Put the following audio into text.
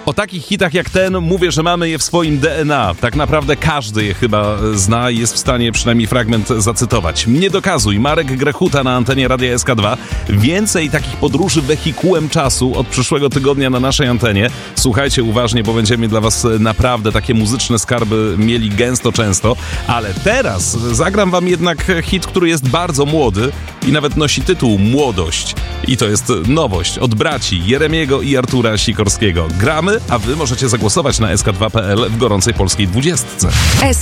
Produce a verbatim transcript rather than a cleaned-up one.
O takich hitach jak ten mówię, że mamy je w swoim D N A. Tak naprawdę każdy je chyba zna i jest w stanie przynajmniej fragment zacytować. Nie dokazuj, Marek Grechuta na antenie Radia S K dwa. Więcej takich podróży wehikułem czasu od przyszłego tygodnia na naszej antenie. Słuchajcie uważnie, bo będziemy dla was naprawdę takie muzyczne skarby mieli gęsto, często. Ale teraz zagram wam jednak hit, który jest bardzo młody i nawet nosi tytuł Młodość. I to jest nowość od braci Jeremiego i Artura Sikorskiego. Gramy, a wy możecie zagłosować na S K dwa kropka P L w gorącej polskiej dwudziestce.